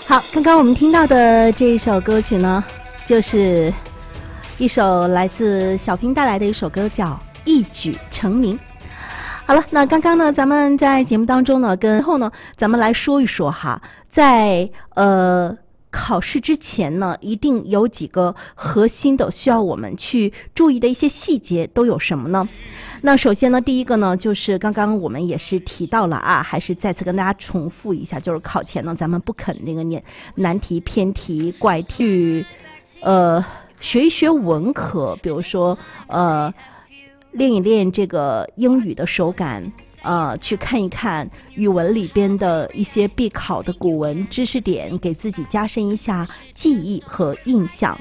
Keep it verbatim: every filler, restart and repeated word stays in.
好，刚刚我们听到的这一首歌曲呢，就是一首来自小平带来的一首歌，叫《一举成名》。好了，那刚刚呢，咱们在节目当中呢，跟后呢，咱们来说一说哈，在呃考试之前呢，一定有几个核心的需要我们去注意的一些细节都有什么呢？那首先呢，第一个呢，就是刚刚我们也是提到了啊，还是再次跟大家重复一下，就是考前呢，咱们不肯那个念难题、偏题、怪题，呃，学一学文科，比如说呃。练一练这个英语的手感，呃，去看一看语文里边的一些必考的古文知识点，给自己加深一下记忆和印象。